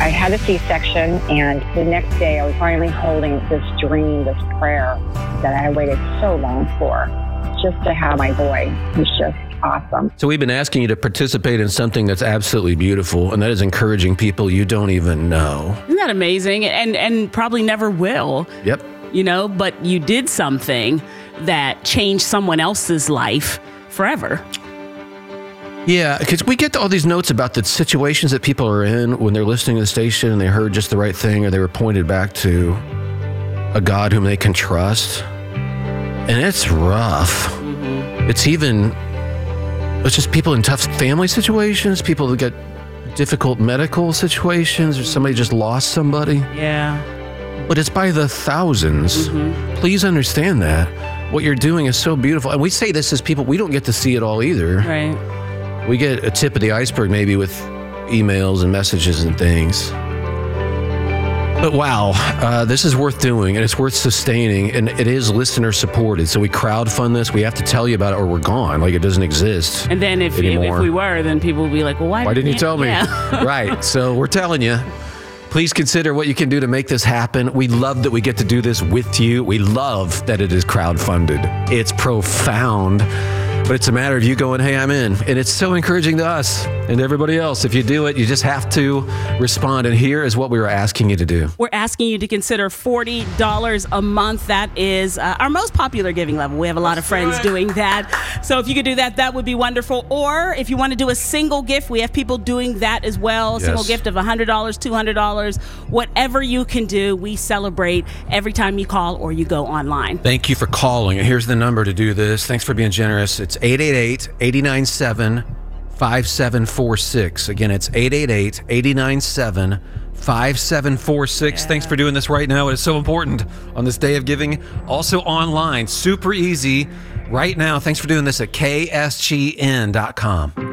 I had a C-section, and the next day I was finally holding this dream, this prayer that I had waited so long for. Just to have my boy was just awesome. So we've been asking you to participate in something that's absolutely beautiful, and that is encouraging people you don't even know. Isn't that amazing? And probably never will. Yep. You know, but you did something that changed someone else's life forever. Yeah, because we get all these notes about the situations that people are in when they're listening to the station and they heard just the right thing, or they were pointed back to a God whom they can trust. And it's rough. Mm-hmm. It's just people in tough family situations, people that get difficult medical situations, or somebody just lost somebody. Yeah. But it's by the thousands. Mm-hmm. Please understand that. What you're doing is so beautiful. And we say this as people, we don't get to see it all either. Right. We get a tip of the iceberg maybe with emails and messages and things. But wow, this is worth doing, and it's worth sustaining, and it is listener supported. So we crowdfund this. We have to tell you about it or we're gone. Like, it doesn't exist. And then if we were, then people would be like, well, why didn't you tell me? Yeah. Right. So we're telling you. Please consider what you can do to make this happen. We love that we get to do this with you. We love that it is crowdfunded. It's profound. But it's a matter of you going, hey, I'm in. And it's so encouraging to us and everybody else. If you do it, you just have to respond. And here is what we were asking you to do. We're asking you to consider $40 a month. That is our most popular giving level. We have a lot of friends doing that. So if you could do that, that would be wonderful. Or if you want to do a single gift, we have people doing that as well. Yes. Single gift of $100, $200, whatever you can do. We celebrate every time you call or you go online. Thank you for calling. And here's the number to do this. Thanks for being generous. It's 888-897-5746. Again, it's 888-897-5746. Thanks for doing this right now. It is so important on this day of giving. Also online, super easy right now. Thanks for doing this at ksgn.com.